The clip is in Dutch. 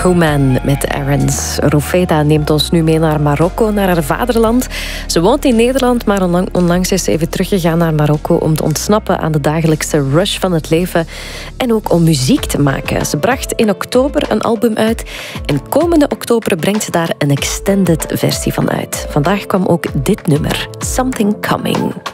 Human met Errands. Rofeta neemt ons nu mee naar Marokko, naar haar vaderland. Ze woont in Nederland, maar onlangs is ze even teruggegaan naar Marokko om te ontsnappen aan de dagelijkse rush van het leven en ook om muziek te maken. Ze bracht in oktober een album uit en komende oktober brengt ze daar een extended versie van uit. Vandaag kwam ook dit nummer, Something Coming.